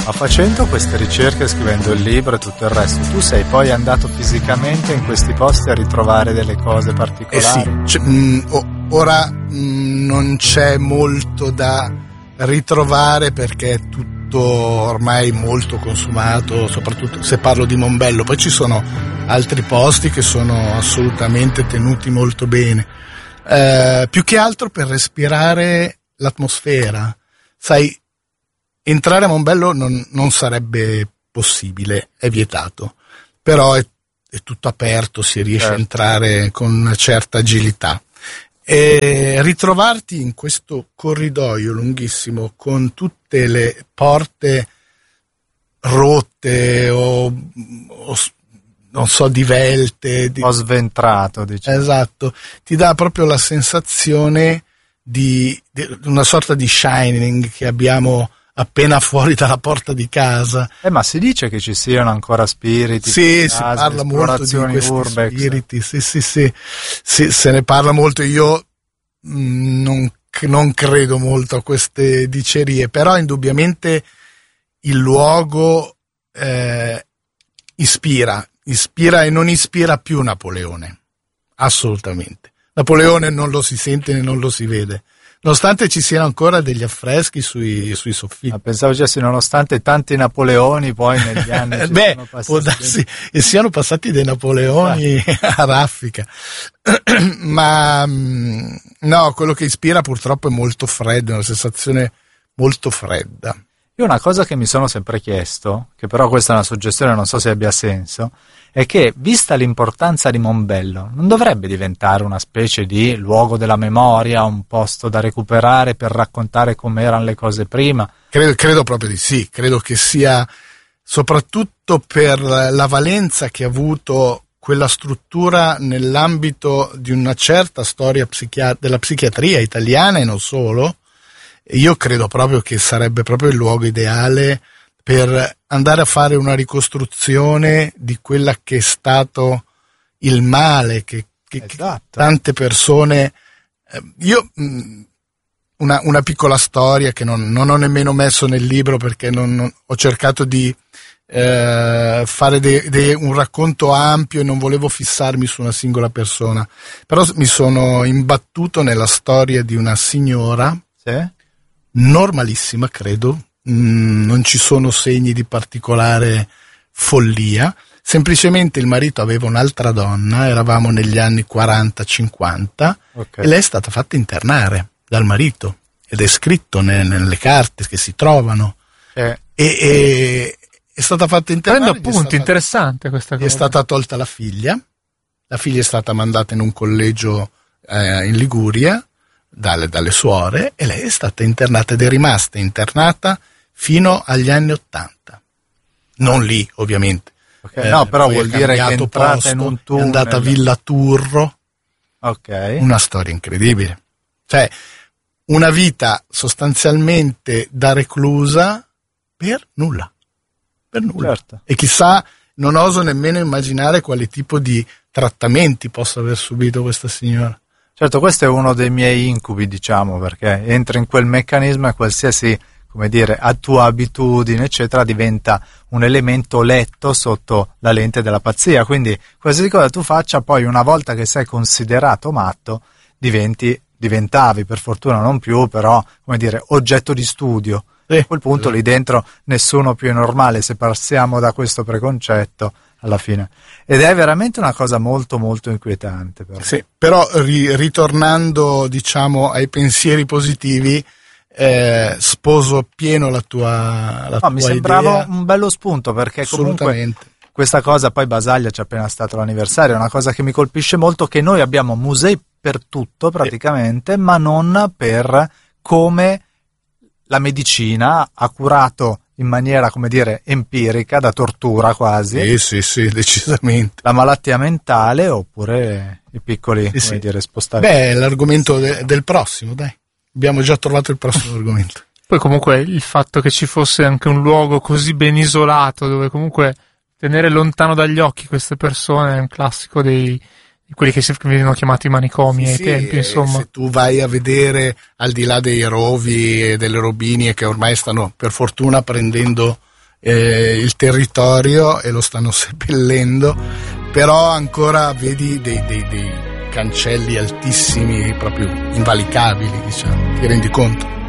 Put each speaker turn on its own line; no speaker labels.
Ma facendo queste ricerche, scrivendo il libro e tutto il resto, tu sei poi andato fisicamente in questi posti a ritrovare delle cose particolari?
Ora non c'è molto da ritrovare perché è tutto ormai molto consumato, soprattutto se parlo di Mombello. Poi ci sono altri posti che sono assolutamente tenuti molto bene, più che altro per respirare l'atmosfera. Sai, entrare a Mombello non sarebbe possibile, è vietato, però è tutto aperto, si riesce a entrare con una certa agilità. E ritrovarti in questo corridoio lunghissimo con tutte le porte rotte o non so, divelte,
un po' sventrato, diciamo.
Esatto, ti dà proprio la sensazione di una sorta di Shining che abbiamo appena fuori dalla porta di casa.
Ma si dice che ci siano ancora spiriti?
Sì, si parla molto di questi spiriti, sì, se ne parla molto. Io non credo molto a queste dicerie, però indubbiamente il luogo ispira e non ispira più Napoleone, assolutamente. Napoleone non lo si sente né non lo si vede, nonostante ci siano ancora degli affreschi sui soffitti.
Pensavo dicessi nonostante tanti Napoleoni poi negli anni sono passati.
Può darsi e siano passati dei Napoleoni a raffica. Ma no, quello che ispira purtroppo è molto freddo, è una sensazione molto fredda.
Io una cosa che mi sono sempre chiesto, che però questa è una suggestione, non so se abbia senso, è che, vista l'importanza di Mombello, non dovrebbe diventare una specie di luogo della memoria, un posto da recuperare per raccontare come erano le cose prima?
Credo proprio di sì, credo che sia, soprattutto per la valenza che ha avuto quella struttura nell'ambito di una certa storia della psichiatria italiana e non solo. Io credo proprio che sarebbe proprio il luogo ideale per andare a fare una ricostruzione di quella che è stato il male che tante persone. Io una piccola storia che non ho nemmeno messo nel libro perché ho cercato di fare un racconto ampio e non volevo fissarmi su una singola persona, però mi sono imbattuto nella storia di una signora normalissima, credo, non ci sono segni di particolare follia, semplicemente il marito aveva un'altra donna, eravamo negli anni 40-50 e lei è stata fatta internare dal marito ed è scritto nelle carte che si trovano e è stata fatta internare.
Prendo appunti, interessante questa cosa.
È stata tolta la figlia è stata mandata in un collegio in Liguria dalle suore e lei è stata internata ed è rimasta internata fino agli anni 80. Non lì, ovviamente.
No, però vuol dire che è entrata
posto,
in un tunnel.
È andata a Villa Turro. Una storia incredibile. Cioè, una vita sostanzialmente da reclusa per nulla.
Certo.
E chissà, non oso nemmeno immaginare quale tipo di trattamenti possa aver subito questa signora.
Certo, questo è uno dei miei incubi, diciamo, perché entra in quel meccanismo e qualsiasi, come dire, a tua abitudine, eccetera, diventa un elemento letto sotto la lente della pazzia. Quindi qualsiasi cosa tu faccia, poi una volta che sei considerato matto, diventavi, per fortuna non più, però, come dire, oggetto di studio. A quel punto lì dentro nessuno più è normale, se passiamo da questo preconcetto alla fine. Ed è veramente una cosa molto molto inquietante. Però,
però ritornando, diciamo, ai pensieri positivi, sposo pieno la tua
mi sembrava
idea.
Un bello spunto, perché comunque questa cosa, poi Basaglia c'è appena stato l'anniversario, è una cosa che mi colpisce molto, che noi abbiamo musei per tutto praticamente, ma non per come la medicina ha curato in maniera, come dire, empirica, da tortura quasi.
Sì, decisamente.
La malattia mentale oppure i piccoli, come dire, spostamenti.
Beh, l'argomento del prossimo, dai. Abbiamo già trovato il prossimo argomento.
Poi comunque il fatto che ci fosse anche un luogo così ben isolato, dove comunque tenere lontano dagli occhi queste persone è un classico di quelli che venivano chiamati manicomi ai tempi, insomma.
Se tu vai a vedere, al di là dei rovi e delle robinie che ormai stanno per fortuna prendendo il territorio e lo stanno seppellendo, però ancora vedi dei cancelli altissimi, proprio invalicabili, diciamo, ti rendi conto?